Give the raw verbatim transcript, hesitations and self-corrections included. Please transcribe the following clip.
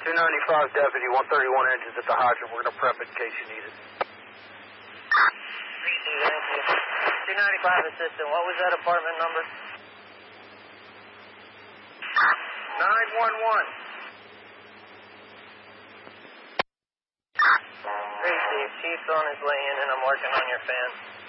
two ninety-five deputy, one thirty-one engines at the hydrant. We're going to prep it in case you need it. Thank you. two ninety-five assistant, what was that apartment number? nine one one. Three, Steve. Chief's on his way in, and I'm working on your fan.